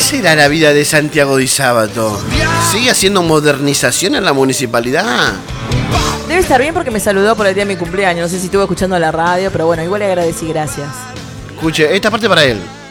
será la vida de Santiago Di Sábato? ¿Sigue haciendo modernización en la municipalidad? Debe estar bien porque me saludó por el día de mi cumpleaños. No sé si estuvo escuchando la radio, pero bueno, igual le agradecí, gracias. Escuche, esta parte para él.